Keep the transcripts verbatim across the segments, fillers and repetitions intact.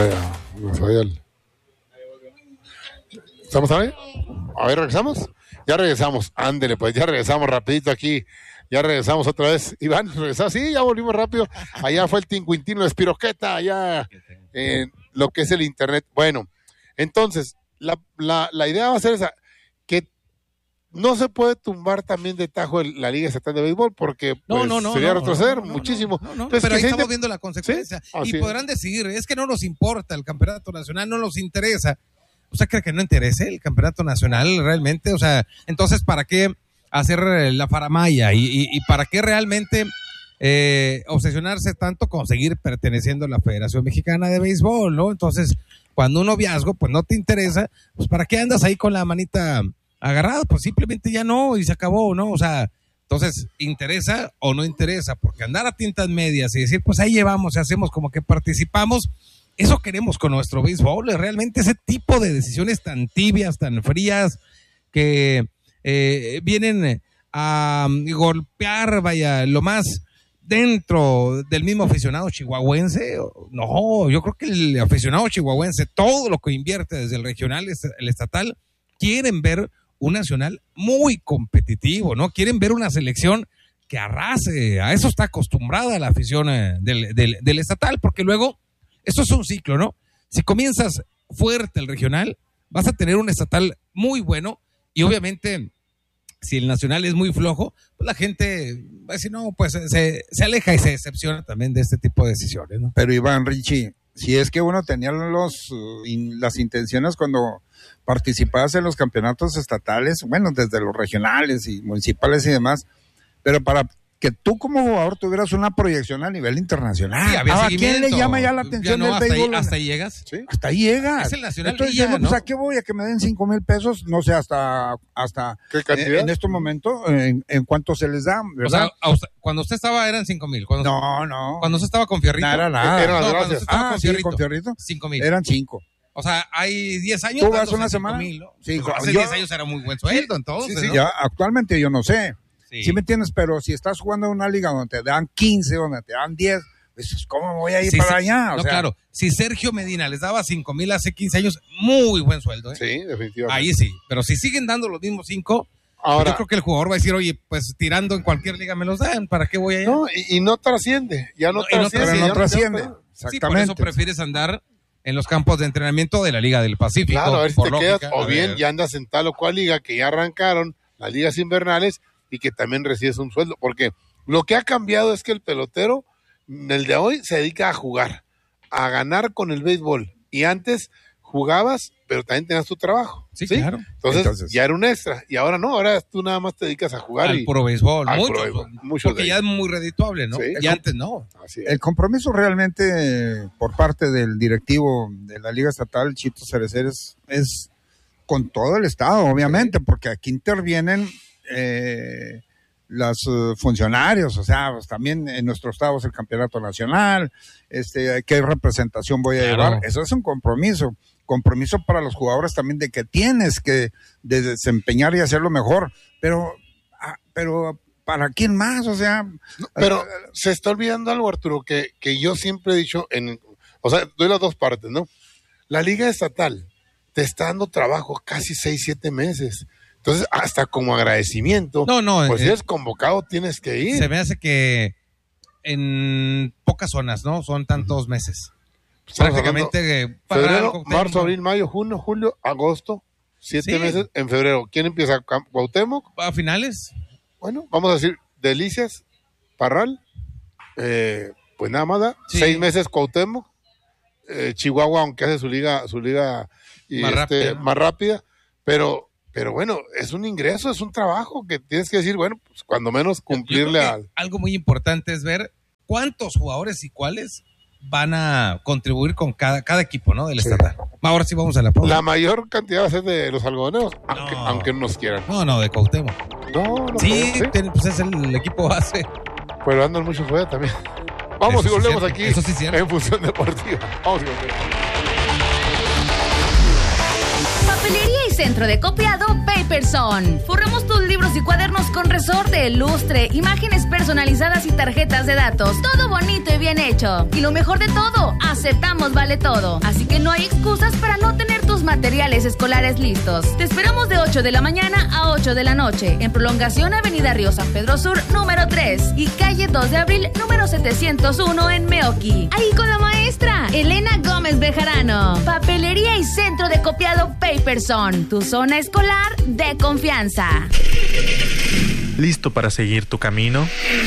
trae a Rafael. ¿Estamos ahí? A ver, ¿regresamos? Ya regresamos, ándele, pues ya regresamos rapidito aquí. Ya regresamos otra vez. Iván, ¿regresamos? Sí, ya volvimos rápido. Allá fue el Tincuintino de Espiroqueta, allá en lo que es el internet. Bueno, entonces, la, la, la idea va a ser esa, que no se puede tumbar también de tajo el, la Liga Estatal de Béisbol, porque pues, no, no, no, sería no, retroceder no, no, muchísimo. No, no, no, Entonces, pero ahí estamos de... viendo la consecuencia. ¿Sí? Y podrán es. decir, es que no nos importa el campeonato nacional, no nos interesa. ¿O sea, cree que no interese el campeonato nacional realmente? O sea, entonces, ¿para qué hacer la faramaya? ¿Y, y, y para qué realmente eh, obsesionarse tanto con seguir perteneciendo a la Federación Mexicana de Béisbol, ¿no? Entonces, cuando un noviazgo, pues no te interesa, pues ¿para qué andas ahí con la manita agarrada? Pues simplemente ya no, y se acabó, ¿no? O sea, entonces, ¿interesa o no interesa? Porque andar a tintas medias y decir, pues ahí llevamos y hacemos como que participamos, eso queremos con nuestro béisbol, realmente ese tipo de decisiones tan tibias, tan frías, que eh, vienen a golpear, vaya, lo más dentro del mismo aficionado chihuahuense. No, yo creo que el aficionado chihuahuense, todo lo que invierte desde el regional, el estatal, quieren ver un nacional muy competitivo, ¿no? Quieren ver una selección que arrase, a eso está acostumbrada la afición del, del, del estatal, porque luego esto es un ciclo, ¿no? Si comienzas fuerte el regional, vas a tener un estatal muy bueno y obviamente si el nacional es muy flojo, pues la gente va a decir, no, pues se, se aleja y se decepciona también de este tipo de decisiones, ¿no? Pero Iván, Richie, si es que uno tenía los, in, las intenciones cuando participabas en los campeonatos estatales, bueno, desde los regionales y municipales y demás, pero para que tú como jugador tuvieras una proyección a nivel internacional. Sí, había ¿A quién le llama ya la atención ya no, del hasta béisbol? Ahí, ¿Hasta ahí llegas? ¿Sí? Hasta ahí llegas. Es el nacional. Entonces, ya, yo, ¿no? pues, ¿a qué voy? ¿A que me den cinco mil pesos? No sé, hasta hasta ¿Qué cantidad? En, en estos momentos, en, en cuánto se les da, ¿verdad? O sea, usted, cuando usted estaba eran cinco mil. Cuando, no, no. Cuando usted estaba con Fierrito. Nada, nada. Era, no, gracias. cuando usted estaba Ah, con sí, Fierrito. con Fierrito. Cinco mil. Eran cinco. O sea, hay diez años. ¿Tú vas una semana? Mil, ¿no? Sí, pues hace yo, diez años era muy buen sueldo, entonces. Sí, sí, ¿no? ya, actualmente yo no sé. Sí. ¿Sí me entiendes? Pero si estás jugando en una liga donde te dan quince, donde te dan diez, pues ¿cómo voy a ir sí, para sí. allá? O no, sea, claro. Si Sergio Medina les daba cinco mil hace quince años, muy buen sueldo, ¿eh? Sí, definitivamente. Ahí sí. Pero si siguen dando los mismos cinco, ahora, yo creo que el jugador va a decir, oye, pues tirando en cualquier liga me los dan, ¿para qué voy allá? No, y, y no trasciende. Ya no, No, y no trasciende. pero no trasciende. Sí, por eso Exactamente. prefieres andar en los campos de entrenamiento de la Liga del Pacífico. Claro, a ver si por te lógica. quedas, o A bien ver. ya andas en tal o cual liga que ya arrancaron las ligas invernales y que también recibes un sueldo, porque lo que ha cambiado es que el pelotero, el de hoy, se dedica a jugar, a ganar con el béisbol, y antes jugabas, pero también tenías tu trabajo. Sí, Sí, claro. Entonces, Entonces- ya era un extra, y ahora no, ahora tú nada más te dedicas a jugar. Al y, puro béisbol. al Muchos, puro béisbol, muchos porque de ya es muy redituable, ¿no? Sí. Y antes no. Así es. El compromiso realmente por parte del directivo de la Liga Estatal, Chito Cerecer, es, es con todo el Estado, obviamente, porque aquí intervienen eh, los uh, funcionarios, o sea, pues, también en nuestro estado es el campeonato nacional, este, qué representación voy a Claro. llevar, eso es un compromiso, compromiso para los jugadores también de que tienes que de desempeñar y hacerlo mejor, pero, ah, pero ¿para quién más? O sea, Pero eh, se está olvidando algo, Arturo, que, que yo siempre he dicho, en, o sea, doy las dos partes, ¿no? La liga estatal te está dando trabajo casi seis, siete meses. Entonces, hasta como agradecimiento, No, no. pues eh, si eres convocado tienes que ir. se me hace que en pocas zonas, ¿no? Son tantos meses. Estamos Prácticamente. eh, para Febrero, Cuauhtémoc. marzo, abril, mayo, junio, julio, agosto, siete Sí. meses en febrero. ¿Quién empieza? Cam- ¿Cuauhtémoc? ¿A finales? Bueno, vamos a decir Delicias, Parral, eh, pues nada más da, Sí. seis meses Cuauhtémoc, eh, Chihuahua, aunque hace su liga, su liga y Más este, rápida, ¿no? más rápida, pero, pero bueno, es un ingreso, es un trabajo que tienes que decir, bueno, pues cuando menos Yo cumplirle creo que al... algo muy importante es ver cuántos jugadores y cuáles van a contribuir con cada, cada equipo, ¿no? Del estatal. Ahora sí vamos a la pausa. La mayor cantidad va a ser de los algodoneros, aunque, No. aunque no nos quieran. No, no, de Cuauhtémoc. No, no Sí, creo, ten- pues es el equipo base. pero andan mucho fuera también. Vamos Eso y sí volvemos cierto, aquí eso sí cierto. en Fusión Deportiva. Vamos y volvemos. Papelería y Centro de Copiado Paperson. Forramos tus libros y cuadernos con resorte, lustre, imágenes personalizadas y tarjetas de datos. Todo bonito y bien hecho. Y lo mejor de todo, aceptamos vale todo. Así que no hay excusas para no tener tus materiales escolares listos. Te esperamos de ocho de la mañana a ocho de la noche en prolongación Avenida Río San Pedro Sur número tres y calle dos de abril número setecientos uno en Meoqui. Ahí con la maestra Elena Gómez Bejarano. Papelería y Centro de Copiado Paperson, tu zona escolar de confianza. ¿Listo para seguir tu camino?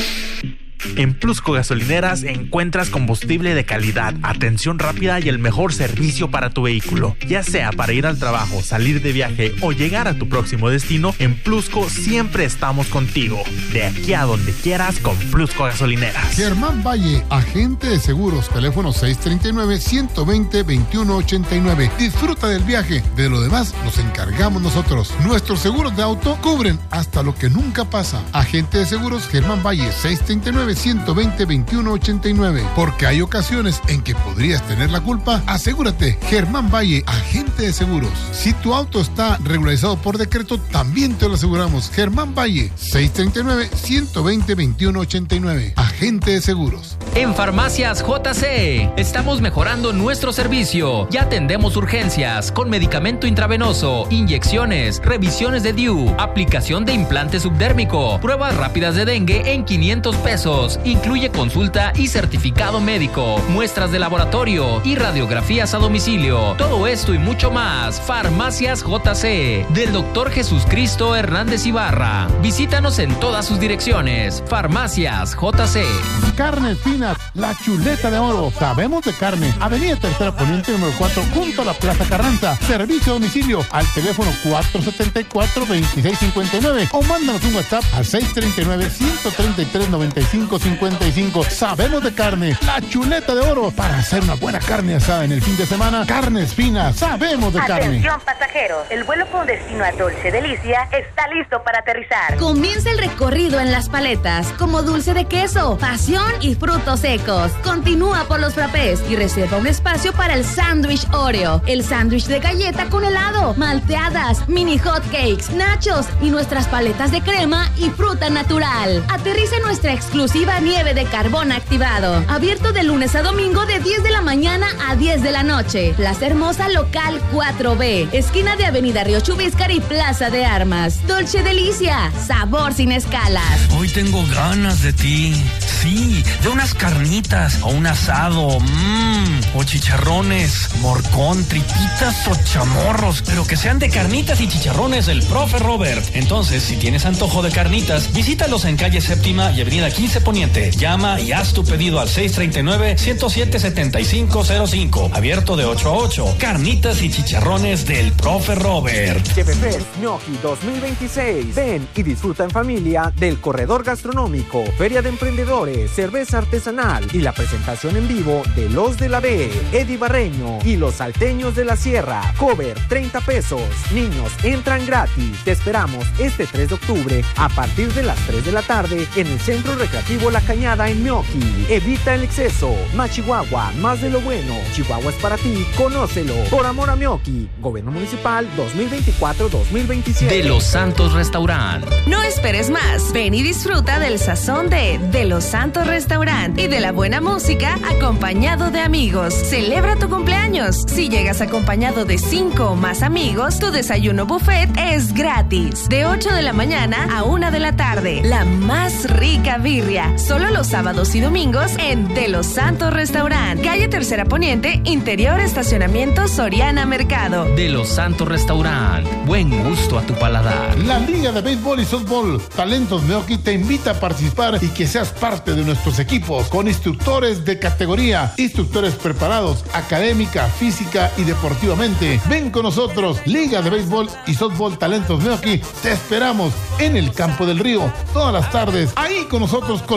En Plusco Gasolineras encuentras combustible de calidad, atención rápida y el mejor servicio para tu vehículo. Ya sea para ir al trabajo, salir de viaje o llegar a tu próximo destino, en Plusco siempre estamos contigo. De aquí a donde quieras con Plusco Gasolineras. Germán Valle, agente de seguros, teléfono seis tres nueve, uno dos cero, dos uno ocho nueve. Disfruta del viaje, de lo demás nos encargamos nosotros. Nuestros seguros de auto cubren hasta lo que nunca pasa. Agente de seguros Germán Valle, seis tres nueve, uno dos cero, dos uno ocho nueve. Porque hay ocasiones en que podrías tener la culpa. Asegúrate, Germán Valle, agente de seguros. Si tu auto está regularizado por decreto, también te lo aseguramos. Germán Valle, seis tres nueve, uno dos cero, dos uno ocho nueve. Agente de seguros. En Farmacias J C estamos mejorando nuestro servicio. Ya atendemos urgencias con medicamento intravenoso, inyecciones, revisiones de D I U, aplicación de implante subdérmico, pruebas rápidas de dengue en quinientos pesos. Incluye consulta y certificado médico, muestras de laboratorio y radiografías a domicilio. Todo esto y mucho más. Farmacias J C del doctor Jesús Cristo Hernández Ibarra. Visítanos en todas sus direcciones. Farmacias J C. Carnes Finas, la chuleta de oro. Sabemos de carne. Avenida Tercera Poniente número cuatro, junto a la Plaza Carranza. Servicio a domicilio al teléfono cuatro siete cuatro, dos seis cinco nueve o mándanos un WhatsApp al seis tres nueve, uno tres tres, nueve cinco cinco cinco. Sabemos de carne, la chuleta de oro. Para hacer una buena carne asada en el fin de semana, Carnes Finas, sabemos de carne. Atención pasajeros, el vuelo con destino a Dulce Delicia está listo para aterrizar. Comienza el recorrido en las paletas, como dulce de queso, pasión y frutos secos. Continúa por los frappés y reserva un espacio para el sándwich Oreo, el sándwich de galleta con helado, malteadas, mini hot cakes, nachos y nuestras paletas de crema y fruta natural. Aterriza en nuestra exclusiva nieve de carbón activado. Abierto de lunes a domingo de diez de la mañana a diez de la noche. Plaza Hermosa Local cuatro B, esquina de Avenida Río Chubíscar y Plaza de Armas. Dolce Delicia, sabor sin escalas. Hoy tengo ganas de ti. Sí, de unas carnitas o un asado, mmm, o chicharrones, morcón, tripitas o chamorros, pero que sean de carnitas y chicharrones del profe Robert. Entonces, si tienes antojo de carnitas, visítalos en calle Séptima y Avenida quince Poniente. Llama y haz tu pedido al seis tres nueve, uno cero siete, siete cinco cero cinco. Abierto de ocho a ocho. Carnitas y chicharrones del profe Robert. Chefefest Gnocchi dos mil veintiséis. Ven y disfruta en familia del corredor gastronómico, feria de emprendedores, cerveza artesanal y la presentación en vivo de Los de la B, Eddie Barreño y los salteños de la Sierra. Cover treinta pesos. Niños entran gratis. Te esperamos este tres de octubre a partir de las tres de la tarde en el Centro Recreativo La Cañada en Meoqui. Evita el exceso. Más Chihuahua, más de lo bueno. Chihuahua es para ti, conócelo. Por amor a Meoqui. Gobierno Municipal dos mil veinticuatro dos mil veintisiete. De Los Santos Restaurant. No esperes más. Ven y disfruta del sazón de De Los Santos Restaurant y de la buena música acompañado de amigos. Celebra tu cumpleaños. Si llegas acompañado de cinco o más amigos, tu desayuno buffet es gratis. De ocho de la mañana a una de la tarde. La más rica birria. Solo los sábados y domingos en De Los Santos Restaurant. Calle Tercera Poniente, interior estacionamiento Soriana Mercado. De Los Santos Restaurant. Buen gusto a tu paladar. La Liga de Béisbol y Softball Talentos Meoqui te invita a participar y que seas parte de nuestros equipos con instructores de categoría, instructores preparados académica, física y deportivamente. Ven con nosotros, Liga de Béisbol y Softball Talentos Meoqui. Te esperamos en el Campo del Río todas las tardes. Ahí con nosotros con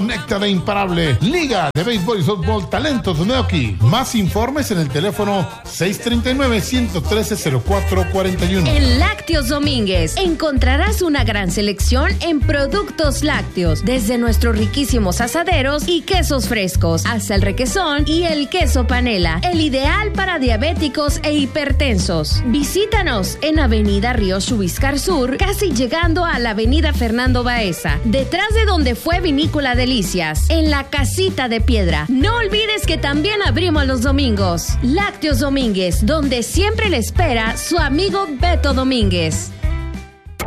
conecta de imparable. Liga de Béisbol y Softball Talentos de Meoqui. Más informes en el teléfono seis tres nueve, uno uno tres, cero cuatro cuatro uno. En Lácteos Domínguez encontrarás una gran selección en productos lácteos, desde nuestros riquísimos asaderos y quesos frescos, hasta el requesón y el queso panela, el ideal para diabéticos e hipertensos. Visítanos en Avenida Río Chubiscar Sur, casi llegando a la Avenida Fernando Baeza, detrás de donde fue Vinícola Delicias, en la Casita de Piedra. No olvides que también abrimos los domingos. Lácteos Domínguez, donde siempre le espera su amigo Beto Domínguez.